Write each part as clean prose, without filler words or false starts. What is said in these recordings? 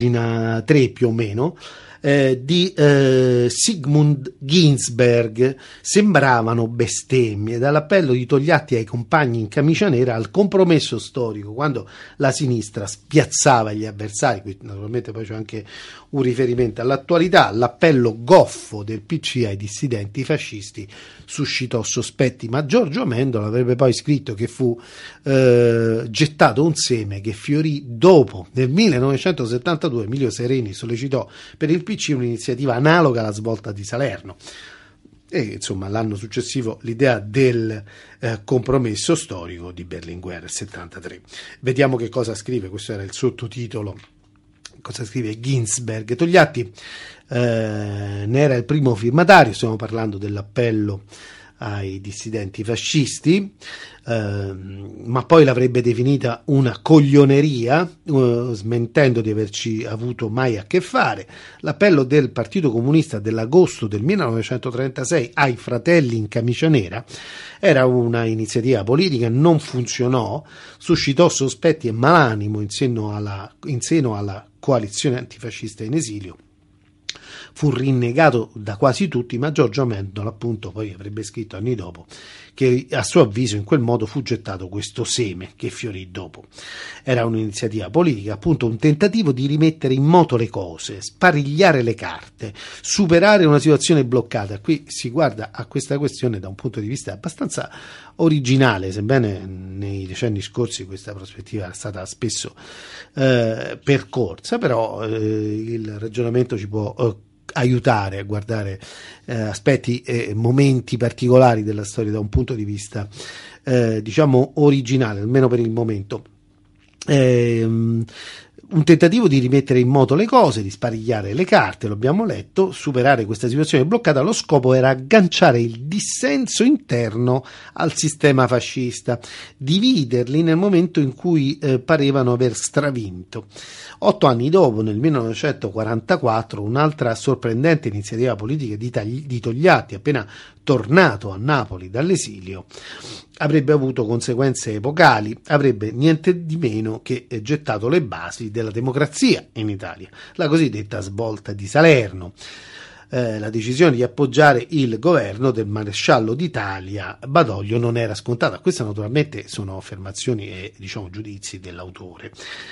pagina 3 più o meno, di Sigmund Ginsberg, sembravano bestemmie, dall'appello di Togliatti ai compagni in camicia nera al compromesso storico, quando la sinistra spiazzava gli avversari. Qui naturalmente poi c'è anche un riferimento all'attualità. L'appello goffo del PC ai dissidenti fascisti suscitò sospetti, ma Giorgio Amendola avrebbe poi scritto che fu gettato un seme che fiorì dopo. Nel 1972 Emilio Sereni sollecitò per il PC un'iniziativa analoga alla svolta di Salerno, e insomma l'anno successivo l'idea del compromesso storico di Berlinguer, 73. Vediamo che cosa scrive, questo era il sottotitolo, cosa scrive Ginsberg. Togliatti ne era il primo firmatario, stiamo parlando dell'appello ai dissidenti fascisti, ma poi l'avrebbe definita una coglioneria, smentendo di averci avuto mai a che fare. L'appello del Partito Comunista dell'agosto del 1936 ai fratelli in camicia nera era una iniziativa politica, non funzionò, suscitò sospetti e malanimo in seno alla coalizione antifascista in esilio. Fu rinnegato da quasi tutti, ma Giorgio Amendola appunto poi avrebbe scritto anni dopo che a suo avviso in quel modo fu gettato questo seme che fiorì dopo. Era un'iniziativa politica, appunto un tentativo di rimettere in moto le cose, sparigliare le carte, superare una situazione bloccata. Qui si guarda a questa questione da un punto di vista abbastanza originale, sebbene nei decenni scorsi questa prospettiva è stata spesso percorsa, però il ragionamento ci può aiutare a guardare aspetti e momenti particolari della storia da un punto di vista diciamo originale, almeno per il momento. Un tentativo di rimettere in moto le cose, di sparigliare le carte, lo abbiamo letto, superare questa situazione bloccata. Lo scopo era agganciare il dissenso interno al sistema fascista, dividerli nel momento in cui parevano aver stravinto. 8 anni dopo, nel 1944, un'altra sorprendente iniziativa politica di Togliatti, appena tornato a Napoli dall'esilio, avrebbe avuto conseguenze epocali, avrebbe niente di meno che gettato le basi della democrazia in Italia, la cosiddetta svolta di Salerno. La decisione di appoggiare il governo del maresciallo d'Italia Badoglio non era scontata. Queste naturalmente sono affermazioni e giudizi dell'autore,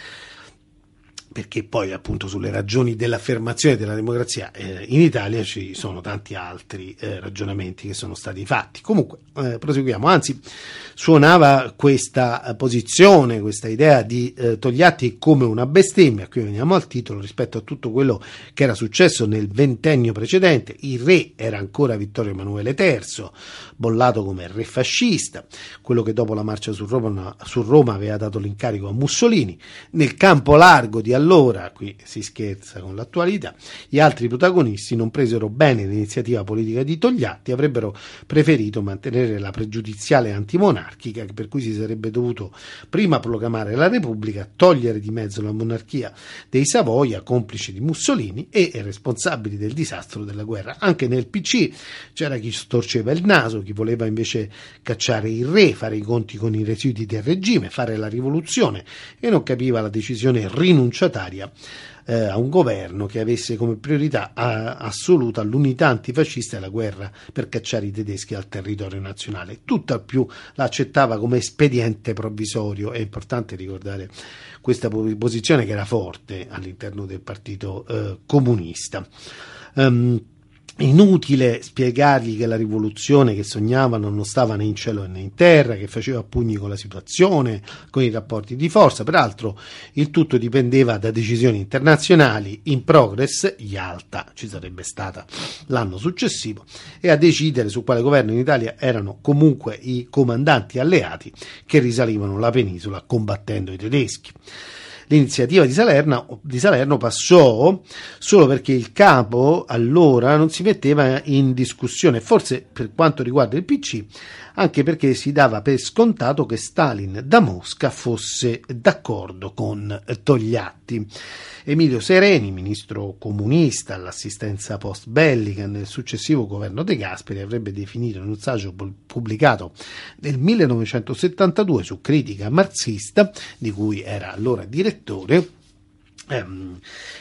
perché poi appunto sulle ragioni dell'affermazione della democrazia in Italia ci sono tanti altri ragionamenti che sono stati fatti. Comunque proseguiamo, anzi suonava questa posizione, questa idea di Togliatti come una bestemmia. Qui veniamo al titolo rispetto a tutto quello che era successo nel ventennio precedente. Il re era ancora Vittorio Emanuele III, bollato come re fascista, quello che dopo la marcia su Roma aveva dato l'incarico a Mussolini. Nel campo largo di allora, qui si scherza con l'attualità, gli altri protagonisti non presero bene l'iniziativa politica di Togliatti, avrebbero preferito mantenere la pregiudiziale antimonarchica, per cui si sarebbe dovuto prima proclamare la Repubblica, togliere di mezzo la monarchia dei Savoia, complici di Mussolini e responsabili del disastro della guerra. Anche nel PC c'era chi storceva il naso, chi voleva invece cacciare il re, fare i conti con i residui del regime, fare la rivoluzione, e non capiva la decisione rinunciataria a un governo che avesse come priorità assoluta l'unità antifascista e la guerra per cacciare i tedeschi dal territorio nazionale. Tutt'al più l'accettava come espediente provvisorio. È importante ricordare questa posizione, che era forte all'interno del Partito Comunista. Inutile spiegargli che la rivoluzione che sognavano non stava né in cielo né in terra, che faceva a pugni con la situazione, con i rapporti di forza. Peraltro il tutto dipendeva da decisioni internazionali. In progress, Yalta ci sarebbe stata l'anno successivo, e a decidere su quale governo in Italia erano comunque i comandanti alleati che risalivano la penisola combattendo i tedeschi. L'iniziativa di Salerno passò solo perché il capo allora non si metteva in discussione, forse per quanto riguarda il PC, anche perché si dava per scontato che Stalin da Mosca fosse d'accordo con Togliatti. Emilio Sereni, ministro comunista all'assistenza post bellica nel successivo governo De Gasperi, avrebbe definito in un saggio pubblicato nel 1972 su Critica marxista, di cui era allora direttore,